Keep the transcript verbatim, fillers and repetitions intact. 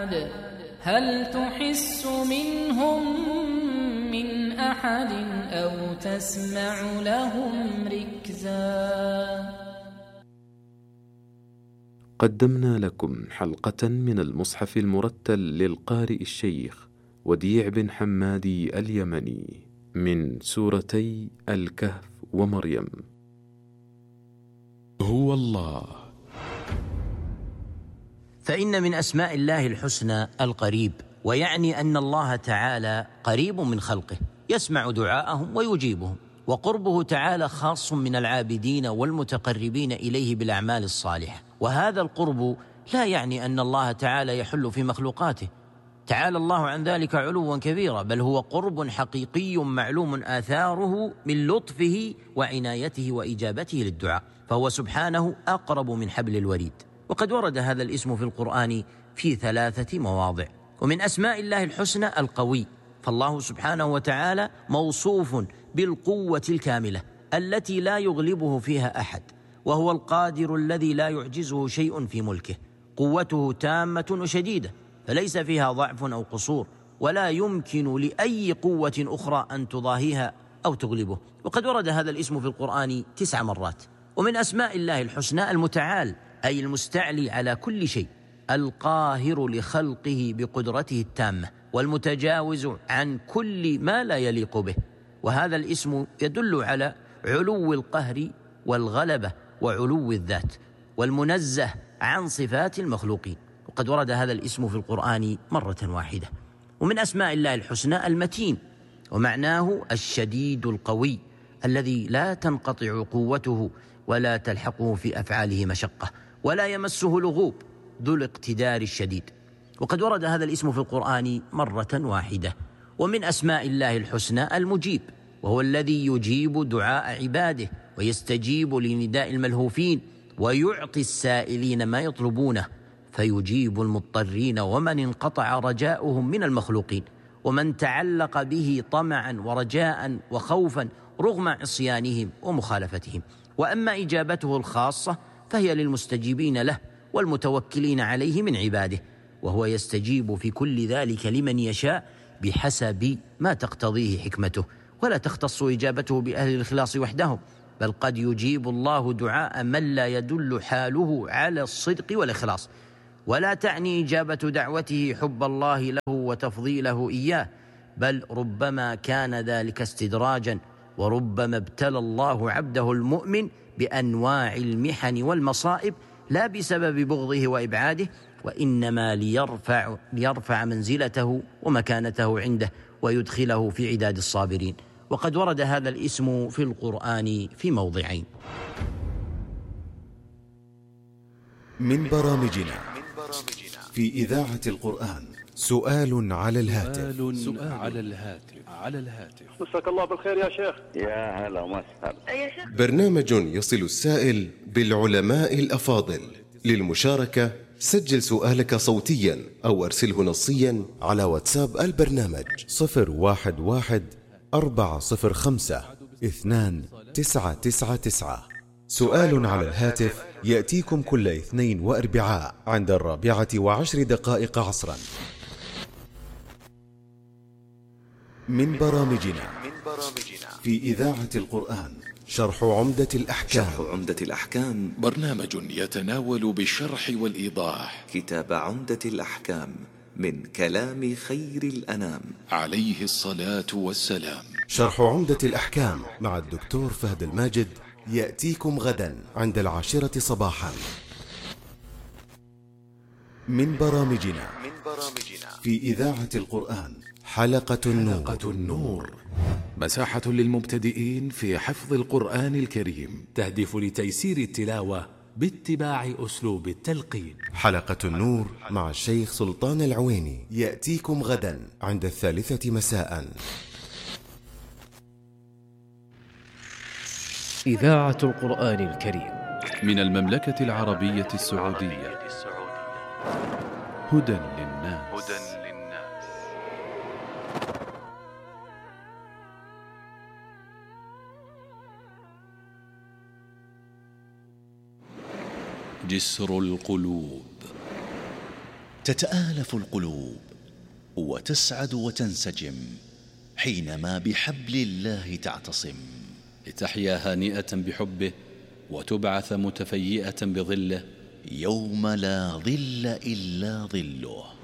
هل تحس منهم من أحد أو تسمع لهم ركزا؟ قدمنا لكم حلقة من المصحف المرتل للقارئ الشيخ وديع بن حمادي اليمني من سورتي الكهف ومريم. هو الله. فإن من أسماء الله الحسنى القريب، ويعني أن الله تعالى قريب من خلقه، يسمع دعاءهم ويجيبهم، وقربه تعالى خاص من العابدين والمتقربين إليه بالأعمال الصالحة. وهذا القرب لا يعني أن الله تعالى يحل في مخلوقاته، تعالى الله عن ذلك علوا كبيرا، بل هو قرب حقيقي معلوم آثاره من لطفه وعنايته وإجابته للدعاء، فهو سبحانه أقرب من حبل الوريد. وقد ورد هذا الاسم في القرآن في ثلاثة مواضع. ومن أسماء الله الحسنى القوي، فالله سبحانه وتعالى موصوف بالقوة الكاملة التي لا يغلبه فيها أحد، وهو القادر الذي لا يعجزه شيء في ملكه، قوته تامة وشديدة فليس فيها ضعف أو قصور، ولا يمكن لأي قوة أخرى أن تضاهيها أو تغلبه. وقد ورد هذا الاسم في القرآن تسع مرات. ومن أسماء الله الحسنى المتعال، أي المستعلي على كل شيء، القاهر لخلقه بقدرته التامة، والمتجاوز عن كل ما لا يليق به. وهذا الاسم يدل على علو القهر والغلبة وعلو الذات، والمنزه عن صفات المخلوقين. وقد ورد هذا الاسم في القرآن مرة واحدة. ومن أسماء الله الحسنى المتين، ومعناه الشديد القوي الذي لا تنقطع قوته ولا تلحقه في أفعاله مشقة، ولا يمسه لغوب، ذو الاقتدار الشديد. وقد ورد هذا الاسم في القرآن مرة واحدة. ومن أسماء الله الحسنى المجيب، وهو الذي يجيب دعاء عباده ويستجيب لنداء الملهوفين ويعطي السائلين ما يطلبونه، فيجيب المضطرين ومن انقطع رجاؤهم من المخلوقين، ومن تعلق به طمعا ورجاء وخوفا رغم عصيانهم ومخالفتهم. وأما إجابته الخاصة فهي للمستجيبين له والمتوكلين عليه من عباده، وهو يستجيب في كل ذلك لمن يشاء بحسب ما تقتضيه حكمته، ولا تختص إجابته بأهل الإخلاص وحدهم، بل قد يجيب الله دعاء من لا يدل حاله على الصدق والإخلاص. ولا تعني إجابة دعوته حب الله له وتفضيله إياه، بل ربما كان ذلك استدراجا، وربما ابتلى الله عبده المؤمن بأنواع المحن والمصائب لا بسبب بغضه وإبعاده، وإنما ليرفع, ليرفع منزلته ومكانته عنده ويدخله في عداد الصابرين. وقد ورد هذا الاسم في القرآن في موضعين. من برامجنا في إذاعة القرآن سؤال على الهاتف. سؤال على الهاتف على الهاتف مساك الله بالخير يا شيخ. يا هلا وسهلا يا شيخ. برنامج يصل السائل بالعلماء الأفاضل. للمشاركة سجل سؤالك صوتيا أو أرسله نصيا على واتساب البرنامج صفر واحد واحد أربعة صفر خمسة اثنان تسعة تسعة تسعة. سؤال على الهاتف يأتيكم كل اثنين وأربعاء عند الرابعة وعشر دقائق عصرا. من برامجنا في إذاعة القرآن شرح عمدة الأحكام. شرح عمدة الأحكام برنامج يتناول بالشرح والإيضاح كتاب عمدة الأحكام من كلام خير الأنام عليه الصلاة والسلام. شرح عمدة الأحكام مع الدكتور فهد الماجد يأتيكم غدا عند العاشرة صباحا. من برامجنا في إذاعة القرآن حلقة النور. حلقة النور مساحة للمبتدئين في حفظ القرآن الكريم، تهدف لتيسير التلاوة باتباع أسلوب التلقين. حلقة النور مع الشيخ سلطان العويني يأتيكم غدا عند الثالثة مساء. إذاعة القرآن الكريم من المملكة العربية السعودية. هدى للناس. جسر القلوب. تتآلف القلوب وتسعد وتنسجم حينما بحبل الله تعتصم، لتحيا هانئة بحبه وتبعث متفيئة بظله يوم لا ظل إلا ظله.